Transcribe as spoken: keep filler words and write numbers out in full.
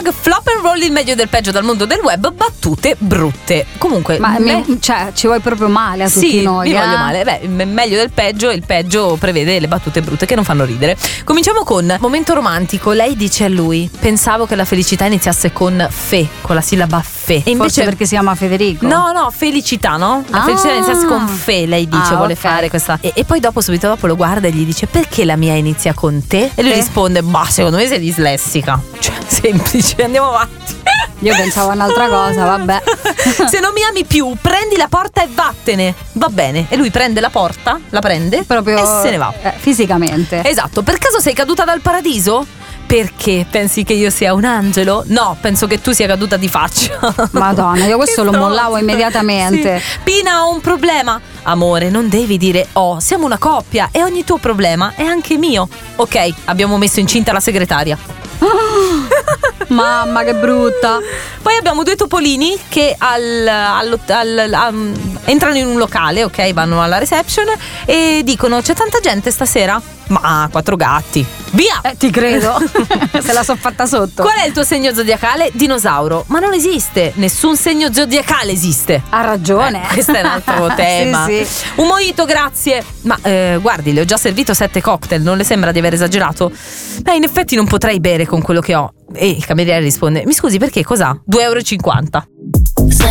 Hashtag flop and roll, il meglio del peggio dal mondo del web, battute brutte. Comunque Ma me... mi, cioè, ci vuoi proprio male a tutti sì, noi. mi eh? voglio male. Beh, me- meglio del peggio, il peggio prevede le battute brutte che non fanno ridere. Cominciamo con momento romantico. Lei dice a lui: pensavo che la felicità iniziasse con fe, con la sillaba fe. E invece Forse perché si chiama Federico. No, no, felicità, no? La Ah. felicità iniziasse con fe, lei dice, Ah, vuole ok. fare questa. E, e poi dopo, subito dopo, lo guarda e gli dice: perché la mia inizia con te? E lui Te? risponde: bah, secondo me sei dislessica. Cioè, semplice, andiamo avanti. Io pensavo a un'altra cosa, vabbè. Se non mi ami più, prendi la porta e vattene. Va bene. E lui prende la porta, la prende Proprio e se ne va. eh, fisicamente. Esatto. Per caso sei caduta dal paradiso? Perché pensi che io sia un angelo? No, penso che tu sia caduta di faccia. Madonna, io questo Che lo stronzo. mollavo immediatamente. Sì. Pina, ho un problema. Amore, non devi dire oh, siamo una coppia e ogni tuo problema è anche mio. Ok, abbiamo messo incinta la segretaria. Mamma, che brutta. Poi abbiamo due topolini che al, al, al, al- entrano in un locale, ok, vanno alla reception e dicono: c'è tanta gente stasera? Ma quattro gatti. Via! Eh, ti credo. Se la so fatta sotto. Qual è il tuo segno zodiacale? Dinosauro. Ma non esiste, nessun segno zodiacale esiste. Ha ragione. Eh, questo è un altro tema. Sì, sì. Un mojito, grazie. Ma eh, guardi, le ho già servito sette cocktail, non le sembra di aver esagerato? Beh, in effetti non potrei bere con quello che ho. E il cameriere risponde: mi scusi, perché cos'ha? due euro e cinquanta.